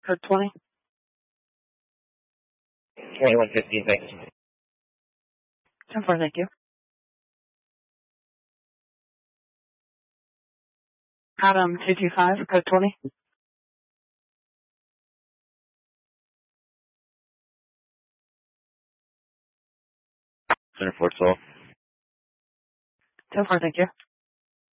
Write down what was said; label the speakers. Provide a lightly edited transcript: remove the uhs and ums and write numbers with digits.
Speaker 1: code 20.
Speaker 2: 2115, thanks.
Speaker 1: 10-4, thank you. Adam 225, code 20.
Speaker 2: Center Fort Soul.
Speaker 1: 10-4, thank you.